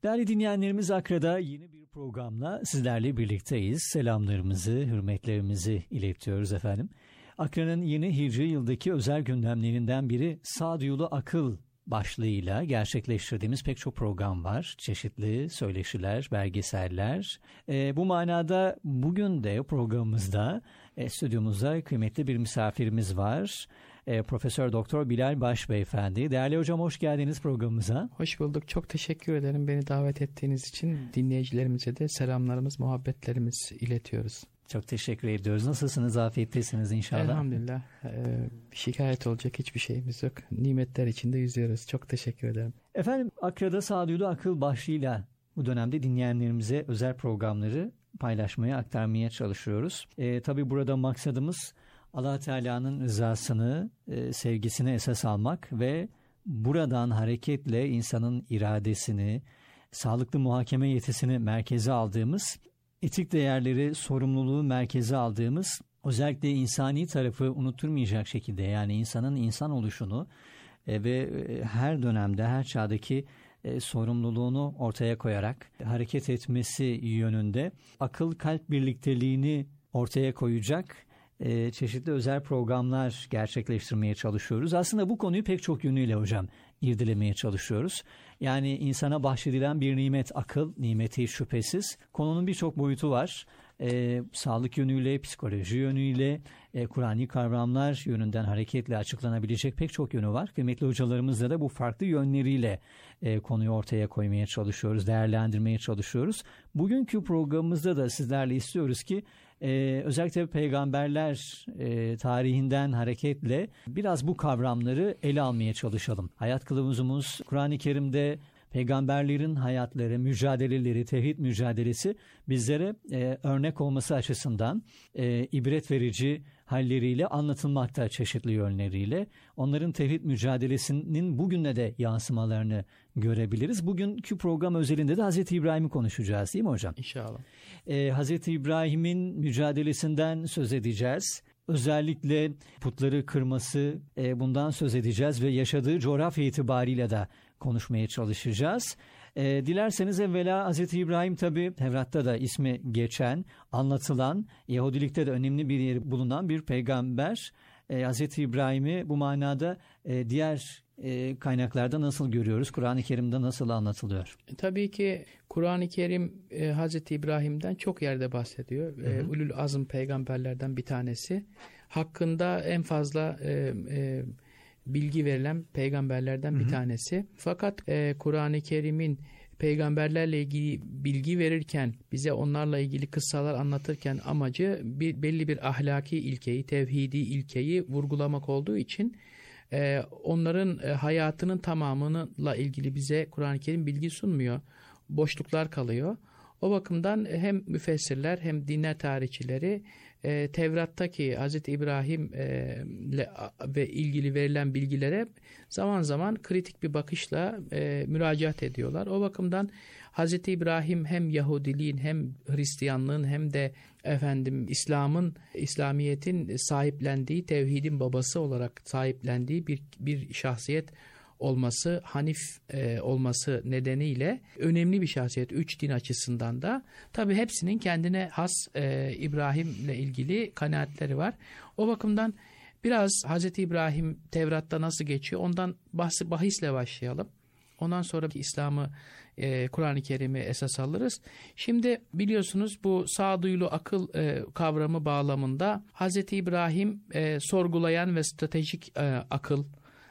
Değerli dinleyenlerimiz, Akra'da yeni bir programla sizlerle birlikteyiz. Selamlarımızı, hürmetlerimizi iletiyoruz efendim. Akra'nın yeni Hicri yıldaki özel gündemlerinden biri Sağduyulu Akıl başlığıyla gerçekleştirdiğimiz pek çok program var. Çeşitli söyleşiler, belgeseller. Bu manada bugün de programımızda stüdyomuzda kıymetli bir misafirimiz var. Profesör Doktor Bilal Baş Beyefendi. Değerli hocam, hoş geldiniz programımıza. Hoş bulduk. Çok teşekkür ederim beni davet ettiğiniz için. Dinleyicilerimize de selamlarımız, muhabbetlerimizi iletiyoruz. Çok teşekkür ediyoruz. Nasılsınız? Afiyettesiniz inşallah. Elhamdülillah. Şikayet olacak hiçbir şeyimiz yok. Nimetler içinde yüzüyoruz. Çok teşekkür ederim. Efendim, Akra'da Sağduyulu Akıl başlığıyla bu dönemde dinleyenlerimize özel programları paylaşmaya, aktarmaya çalışıyoruz. Tabii burada maksadımız Allah Teala'nın rızasını, sevgisini esas almak ve buradan hareketle insanın iradesini, sağlıklı muhakeme yetisini merkeze aldığımız, etik değerleri, sorumluluğu merkeze aldığımız, özellikle insani tarafı unutturmayacak şekilde, yani insanın insan oluşunu ve her dönemde, her çağdaki sorumluluğunu ortaya koyarak hareket etmesi yönünde akıl kalp birlikteliğini ortaya koyacak çeşitli özel programlar gerçekleştirmeye çalışıyoruz. Aslında bu konuyu pek çok yönüyle hocam irdelemeye çalışıyoruz. Yani insana bahşedilen bir nimet akıl, nimeti şüphesiz. Konunun birçok boyutu var. Sağlık yönüyle, psikoloji yönüyle, Kur'ani kavramlar yönünden hareketle açıklanabilecek pek çok yönü var. Kıymetli hocalarımızla da bu farklı yönleriyle konuyu ortaya koymaya çalışıyoruz, değerlendirmeye çalışıyoruz. Bugünkü programımızda da sizlerle istiyoruz ki özellikle peygamberler tarihinden hareketle biraz bu kavramları ele almaya çalışalım. Hayat kılavuzumuz Kur'an-ı Kerim'de peygamberlerin hayatları, mücadeleleri, tevhid mücadelesi bizlere örnek olması açısından ibret verici halleriyle anlatılmakta, çeşitli yönleriyle. Onların tevhid mücadelesinin bugüne de yansımalarını görebiliriz. Bugünkü program özelinde de Hazreti İbrahim'i konuşacağız, değil mi hocam? İnşallah. Hazreti İbrahim'in mücadelesinden söz edeceğiz. Özellikle putları kırması, bundan söz edeceğiz ve yaşadığı coğrafya itibariyle de konuşmaya çalışacağız. Dilerseniz evvela Hazreti İbrahim, tabi Tevrat'ta da ismi geçen, anlatılan, Yahudilikte de önemli bir yeri bulunan bir peygamber. Hazreti İbrahim'i bu manada diğer kaynaklarda nasıl görüyoruz? Kur'an-ı Kerim'de nasıl anlatılıyor? Tabii ki Kur'an-ı Kerim Hazreti İbrahim'den çok yerde bahsediyor. Ulul azm peygamberlerden bir tanesi. Hakkında en fazla bilgi verilen peygamberlerden bir tanesi. Fakat Kur'an-ı Kerim'in peygamberlerle ilgili bilgi verirken, bize onlarla ilgili kıssalar anlatırken amacı belli bir ahlaki ilkeyi, tevhidi ilkeyi vurgulamak olduğu için onların hayatının tamamıyla ilgili bize Kur'an-ı Kerim bilgi sunmuyor. Boşluklar kalıyor. O bakımdan hem müfessirler hem dinler tarihçileri Tevrat'taki Hz. İbrahim ve ilgili verilen bilgilere zaman zaman kritik bir bakışla müracaat ediyorlar. O bakımdan Hz. İbrahim hem Yahudiliğin hem Hristiyanlığın hem de İslamiyet'in sahiplendiği, tevhidin babası olarak sahiplendiği bir şahsiyet olması, Hanif olması nedeniyle önemli bir şahsiyet. 3 din açısından da. Tabi hepsinin kendine has İbrahim'le ilgili kanaatleri var. O bakımdan biraz Hz. İbrahim Tevrat'ta nasıl geçiyor ondan bahisle başlayalım. Ondan sonra İslam'ı, Kur'an-ı Kerim'i esas alırız. Şimdi biliyorsunuz bu sağduyulu akıl kavramı bağlamında Hz. İbrahim sorgulayan ve stratejik akıl,